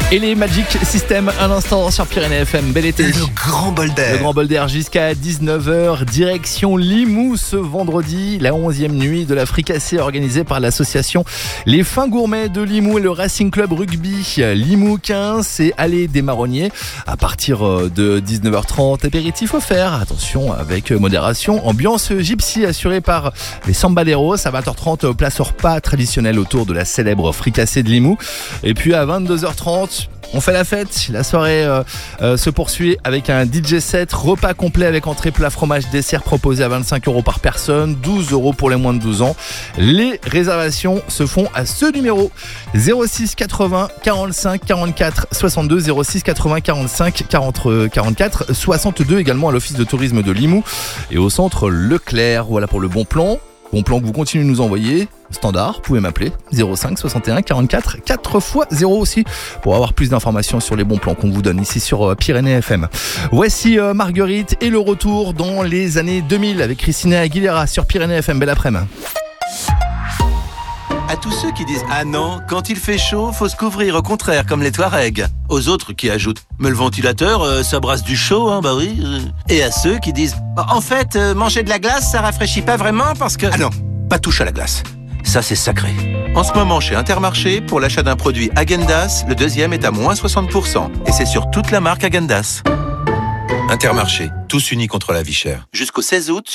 Et les Magic System, un instant sur Pyrénées FM. Bel été. Le grand bol d'air. Le grand bol d'air jusqu'à 19h. Direction Limoux ce vendredi. La 11e nuit de la fricassée organisée par l'association Les Fins Gourmets de Limoux et le Racing Club Rugby. Limoux 15 et Allée des Marronniers. À partir de 19h30, apéritif offert. Attention avec modération. Ambiance gypsy assurée par les Sambaleros. À 20h30, place au repas traditionnel autour de la célèbre fricassée de Limoux. Et puis à 22h30, on fait la fête, la soirée se poursuit avec un DJ set, repas complet avec entrée, plat, fromage, dessert proposé à 25€ par personne, 12€ pour les moins de 12 ans. Les réservations se font à ce numéro 06 80 45 44 62, 06 80 45 44 62, également à l'office de tourisme de Limoux et au centre Leclerc. Voilà pour le bon plan. Bon plan que vous continuez de nous envoyer, standard, vous pouvez m'appeler 05 61 44 4x0 aussi pour avoir plus d'informations sur les bons plans qu'on vous donne ici sur Pyrénées FM. Voici Marguerite et le retour dans les années 2000 avec Christina Aguilera sur Pyrénées FM. Belle après-midi. À tous ceux qui disent « Ah non, quand il fait chaud, faut se couvrir, au contraire, comme les Touaregs ». Aux autres qui ajoutent « Mais le ventilateur, ça brasse du chaud, hein, bah oui ». Et à ceux qui disent « En fait, manger de la glace, ça rafraîchit pas vraiment parce que… » Ah non, pas touche à la glace. Ça, c'est sacré. En ce moment, chez Intermarché, pour l'achat d'un produit Häagen-Dazs, le deuxième est à moins 60%. Et c'est sur toute la marque Häagen-Dazs. Intermarché, tous unis contre la vie chère. Jusqu'au 16 août